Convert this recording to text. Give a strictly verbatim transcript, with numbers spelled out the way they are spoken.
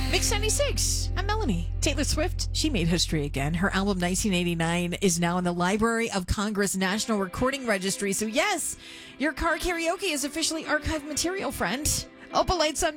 Mix ninety-six. I'm Melanie. Taylor Swift, she made history again. Her album nineteen eighty-nine is now in the Library of Congress National Recording Registry. So yes, your car karaoke is officially archived material, friend. Opal Lights on